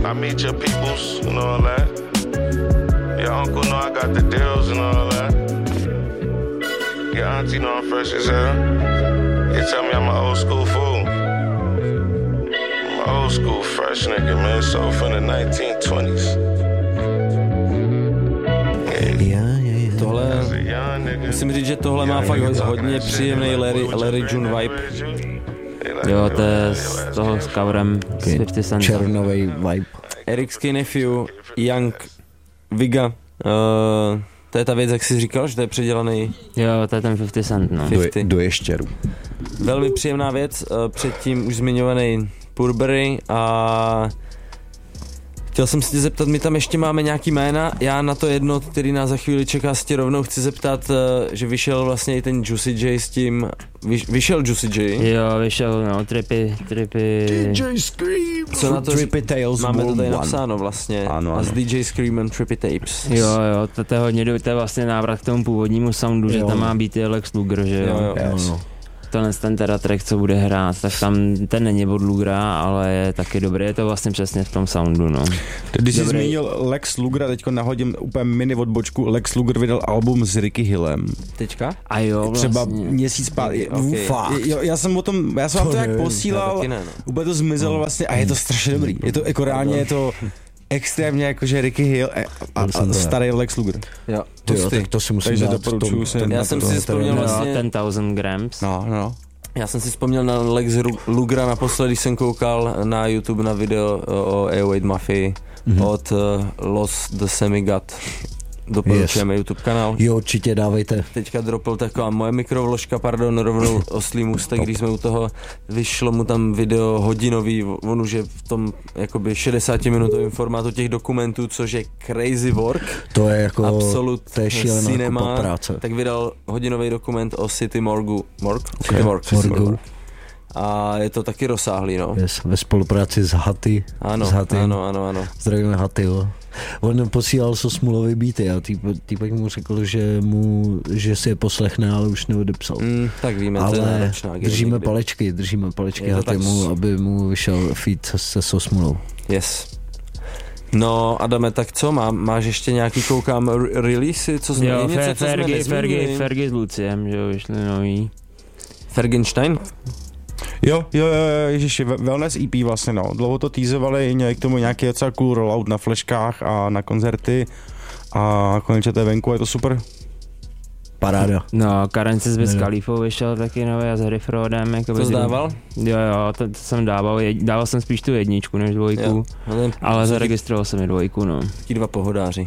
I meet your peoples and all that. Your uncle know I got the deals and all that. Your auntie know I'm fresh as hell. You tell me I'm an old school fool. I'm an old school fresh nigga, man. So from the 1920s. Tohle, musím říct, že tohle má fakt hodně příjemný Larry June vibe. Jo, to je z toho s coverem z 50 Cent. Černovej vibe. Eric's Nephew, Young, Viga, to je ta věc, jak jsi říkal, že to je předělaný. Jo, to je ten 50 Cent, no. Do ještěru. Velmi příjemná věc, předtím už zmiňovaný Purberry a chtěl jsem se tě zeptat, my tam ještě máme nějaký jména, já na to jedno, který nás za chvíli čeká, si tě rovnou chci zeptat, že vyšel vlastně i ten Juicy J s tím, vyšel Juicy J? Jo, vyšel, no, Trippy. DJ Scream. Co na to Trippy Tales máme to tady One. napsáno vlastně, ano. A s DJ Screamem Trippy Tapes. Jo, to je hodně, to je vlastně návrat k tomu původnímu soundu, že tam má být i Lex Luger, že jo. Jo. Ten teda track, co bude hrát, tak tam ten není od Lugera, ale je taky dobrý, je to vlastně přesně v tom soundu, no. Když jsi zmínil Lex Lugera, teďko nahodím úplně mini odbočku, Lex Luger vydal album s Ricky Hillem. Teďka? A jo, vlastně. Třeba měsíc zpátky. Okay. Fakt. Já jsem vám to jak posílal, úplně to zmizelo vlastně a je to strašně dobrý. Je to jako reálně, je to extrémně jakože Ricky Hill a starý Lex Luger. Jo. Tak to si musím Takže dát. doporučuju si. Já jsem si vzpomněl vlastně 10,000 grams. No. Já jsem si vzpomněl na Lex Lugera naposledy, jsem koukal na YouTube na video o Airwade Mafii od Los the Semigod. Doporučujeme YouTube kanál. Jo, určitě dávejte. Teďka dropl taková moje mikrovložka, rovnou oslý můstek, když jsme u toho, vyšlo mu tam video hodinový, on už je v tom jakoby 60-minutovém formátu těch dokumentů, což je crazy work. To je jako absolut to je šílená cinema, práce. Tak vydal hodinový dokument o City Morgu. Morgu. A je to taky rozsáhlý, no. Yes, ve spolupráci s Haty. Ano. Zdravíme Haty, jo. On posílal Sosmulový beaty a týpek mu řekl, že si je poslechne, ale už neodepsal. Tak víme, ale to je náročná. Držíme palečky Hatymu, aby mu vyšel feat se Sosmulou. Yes. No, Adame, tak co? Máš ještě nějaký, koukám, releasy? Co jsme něco, co jsme nezmínili? Fergie s Luciem, že jo, vyšli nový. Fergenstein? Jo, ježiši, Wellness EP vlastně, no. Dlouho to teasovali, měli k tomu nějaký docela cool rollout na flashkách a na koncerty a konečně to je venku, je to super. Paráda. No, Karenci s Wiz Khalifou vyšel taky nový a s Harry Frodem. To jsi dával? Jo, to jsem dával jsem spíš tu jedničku než dvojku, ale zaregistroval jsem i dvojku, no. Ti dva pohodáři.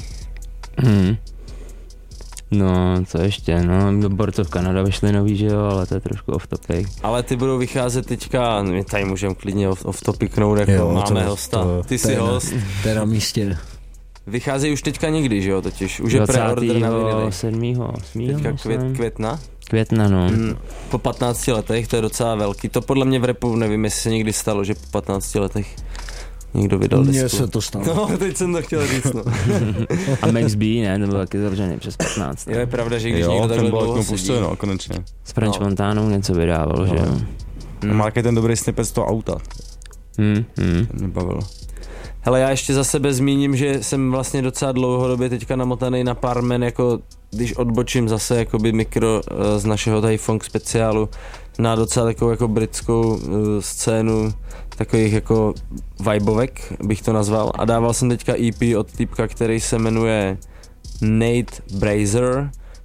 No, co ještě, no, Borcov Kanada vyšli nový, že jo, ale to je trošku off topic. Ale ty budou vycházet teďka, my tady můžeme klidně off topicnout, jako jo, máme hosta. Ty jsi host. To je na místě. Vycházejí už teďka někdy, že jo, totiž, už je preorder na vinily. 7. Teďka května? Května, no. Po 15 letech, to je docela velký, to podle mě v rapu, nevím, jestli se někdy stalo, že po 15 letech někdo vydal disku. Mně se to stalo. No, teď jsem to chtěl říct, no. A Max B, ne, to byl taky zavřený přes 15. Jo, je pravda, že když někdo takhle dlouho sedí. No, konečně. S French Montanou něco vydával, že jo. Má jaký ten dobrý snippet z toho auta. Mě bavilo. Hele, já ještě za sebe zmíním, že jsem vlastně docela dlouhodobě teďka namotaný na pár men, jako když odbočím zase jakoby mikro z našeho tady funk speciálu na docela takovou jako britskou scénu takových jako vibovek, bych to nazval. A dával jsem teďka EP od týpka, který se jmenuje Nate Brazer.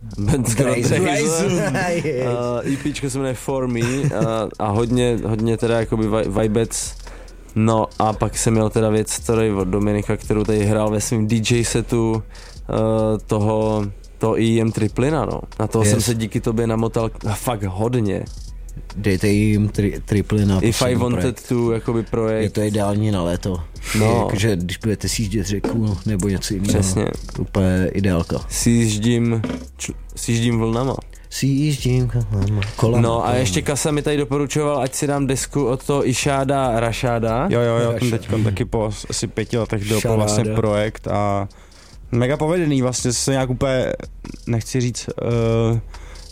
EPčko se jmenuje For Me a hodně teda jakoby vibec. No a pak jsem měl teda věc tady od Dominika, kterou tady hrál ve svým DJ setu toho EM Triplina, no. Na toho jsem se díky tobě namotal fakt hodně. Dejte jim Triplina. If I Wanted to, jakoby projekt. Je to ideální na léto. No. Jakože když budete sjíždět řeku nebo něco jiného. Přesně. Úplně ideálka. Sjíždím vlnama. Kolem. No a ještě Kasa mi tady doporučoval, ať si dám desku od toho Išáda Rašáda. Jo, ten teďkon taky po asi 5 letech dopil vlastně projekt a mega povedený, vlastně se nějak úplně, nechci říct,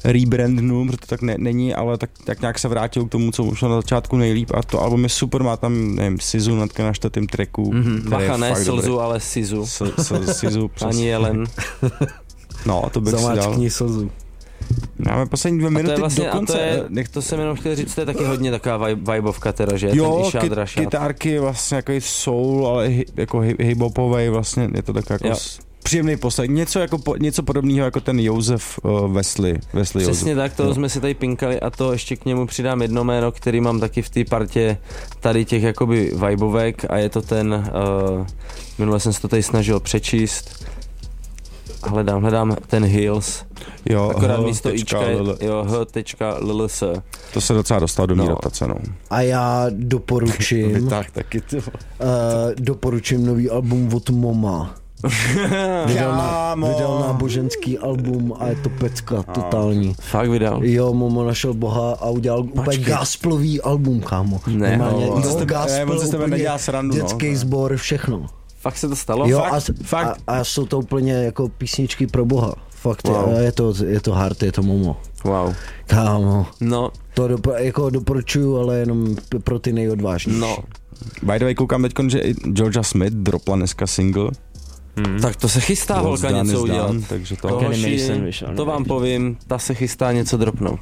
rebrandnu, protože to tak není, ale tak nějak se vrátil k tomu, co už na začátku nejlíp a to album je super, má tam, nevím, Sizu na čtvrtém tracku. Bacha, ne Slzu, ale Sizu. Sizu, Ani Jelen. No, to bych si dal. Zamáčkni Slzu. Máme poslední 2 minuty vlastně, dokonce. To jsem jenom chtěl říct, to je taky hodně taková vibeovka teda, že? Jo, ten Ishad kytárky vlastně jako soul, ale jako hip-hopovej vlastně, je to tak jako příjemný poslech. Něco podobného jako ten Josef Wesley Přesně Josef. tak, toho jsme si tady pinkali a to ještě k němu přidám jedno jméno, který mám taky v té partě tady těch jakoby vibeovek a je to ten, minule jsem se to tady snažil přečíst, hledám ten Hills. Jo, akorát místo ička je h.lls. To se docela dostalo do mý rotace, no. A já doporučím taky ty. Doporučím nový album od Moma. Vydal náboženský album a je to pecka totální. Fakt vydal? Jo, Momo našel Boha a udělal úplně gospelový album, kámo. Ne, gospel, úplně dětský sbor, všechno. Fakt se to stalo? Jo, Fakt? A jsou to úplně jako písničky pro Boha. Fakt, wow. je to hard, je to Momo. Wow. Kámo. No. To jako doporučuju, ale jenom pro ty nejodvážnější. No. By the way, koukám teďkon, že i Georgia Smith dropla dneska single. Tak to se chystá holka něco udělat. Takže to vám povím, ta se chystá něco dropnout.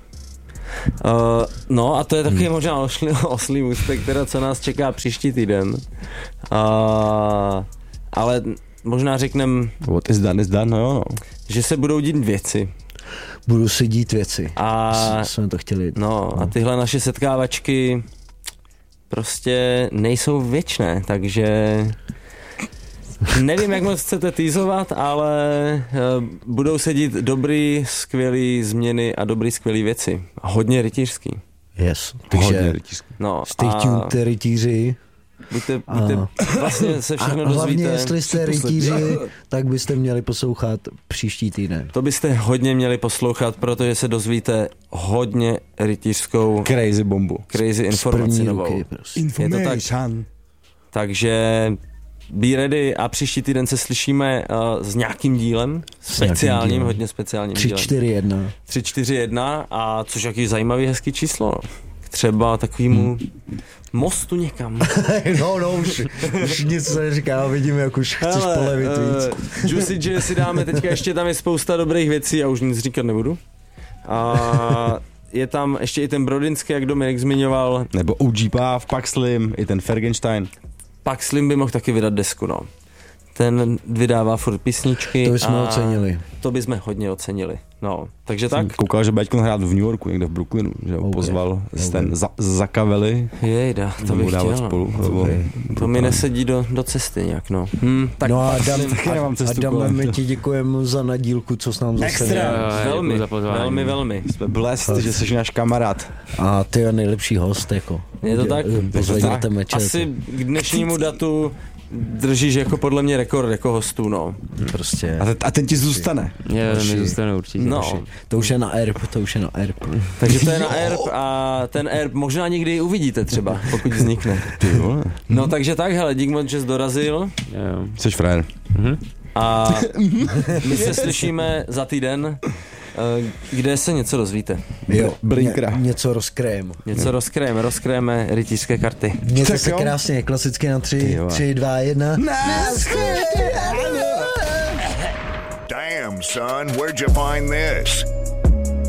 No a to je taky možná oslý můstek, teda co nás čeká příští týden. Ale možná řeknem, what is done, no jo, no. Že se budou dít věci. Budou se dít věci. A jsme to chtěli. No a tyhle naše setkávačky prostě nejsou věčné, takže nevím, jak moc chcete teasovat, ale budou se dít dobrý, skvělý změny a dobrý, skvělý věci. Hodně rytířský. Yes. Hodně rytířský. No, stay tuned, rytíři. Buďte vlastně se všechno dozvíte. Hlavně, jestli jste rytíři, tak byste měli poslouchat příští týden. To byste hodně měli poslouchat, protože se dozvíte hodně rytířskou crazy bombu. Crazy informaci novou. Je to tak. Takže be ready a příští týden se slyšíme s nějakým dílem, speciálním, hodně speciálním 3-4-1. 3-4-1 a což jaký zajímavý, hezký číslo. Třeba takovýmu mostu někam. No, už nic se neříká, vidíme, jak už chceš polevit víc. Juicy J si dáme, teďka ještě tam je spousta dobrých věcí a už nic říkat nebudu. A je tam ještě i ten Brodinský, jak Dominik zmiňoval. Nebo OG Pav, Pak Slim, i ten Fergenstein. Pak Slim by mohl taky vydat desku, no. Ten vydává furt písničky. To bychom ocenili. To bychom hodně ocenili, no. Takže tak. Jsem koukal, že Baťkon hrát v New Yorku, někde v Brooklynu, že ho pozval ten Zakaveli. Jejda, to bych chtěl. Spolu, to mi nesedí do cesty nějak, no. Tak no a Adame, my ti děkujeme za nadílku, co jsi nám zase velmi. Jsme blessed, že jsi náš kamarád. A ty je nejlepší host, jako. Je to tak? Asi k dnešnímu datu držíš jako podle mě rekord jako hostů, no. Prostě. A ten ti zůstane. Mi zůstane určitě. No. To už je na ERP. Takže to je na ERP a ten ERP možná někdy uvidíte třeba, pokud vznikne. Ty vole. No takže tak, hele, dík moc, že jsi dorazil. Jsi frajer. A my se slyšíme za týden, kde se něco dozvíte. Jo, něco rozkrajeme rytířské karty. Mějte se krásně, klasicky na 3, 2, 1. Damn, son, where'd you find this?